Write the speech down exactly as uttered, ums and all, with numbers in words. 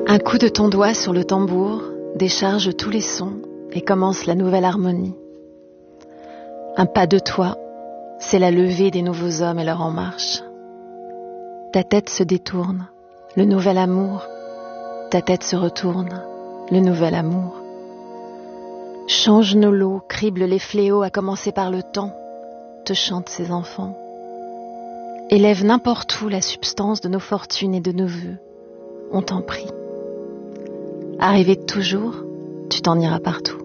Un coup de ton doigt sur le tambour décharge tous les sons et commence la nouvelle harmonie. Un pas de toi, c'est la levée des nouveaux hommes et leur en marche. Ta tête se détourne, le nouvel amour. Ta tête se retourne, le nouvel amour. Change nos lots, crible les fléaux, à commencer par le temps, te chantent ces enfants. Élève n'importe où la substance de nos fortunes et de nos vœux, on t'en prie. Arrivé de toujours, tu t'en iras partout.